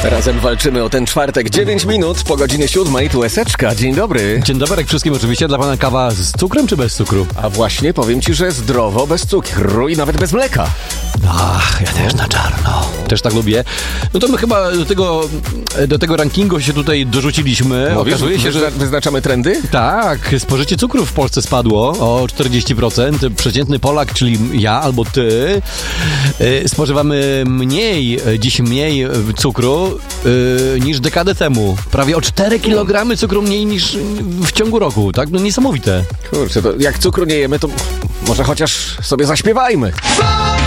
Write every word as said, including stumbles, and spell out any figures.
Razem walczymy o ten czwartek. dziewięć minut po godzinie siódmej. Tu Eseczka. Dzień dobry. Dzień dobry, jak wszystkim oczywiście. Dla pana kawa z cukrem czy bez cukru? A właśnie powiem ci, że zdrowo, bez cukru i nawet bez mleka. Ach, ja też na czarno. Też tak lubię. No to my chyba do tego, do tego rankingu się tutaj dorzucimy. Mówisz, Okazuje się, że... Wyznaczamy trendy? Tak, spożycie cukru w Polsce spadło o czterdzieści procent. Przeciętny Polak, czyli ja albo ty, yy, spożywamy mniej, dziś mniej cukru yy, niż dekadę temu. Prawie o cztery kilogramy cukru mniej niż w ciągu roku, tak? No niesamowite. Kurczę, to jak cukru nie jemy, to może chociaż sobie zaśpiewajmy.